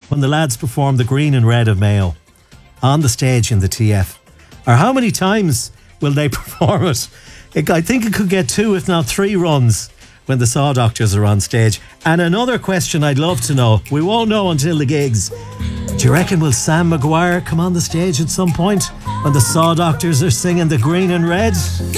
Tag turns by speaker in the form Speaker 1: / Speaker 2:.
Speaker 1: when the lads perform the Green and Red of Mayo on the stage in the TF? Or how many times will they perform it? I think it could get 2 if not 3 runs when the Saw Doctors are on stage. And another question I'd love to know, we won't know until the gigs. Do you reckon will Sam Maguire come on the stage at some point when the Saw Doctors are singing the Green and Red?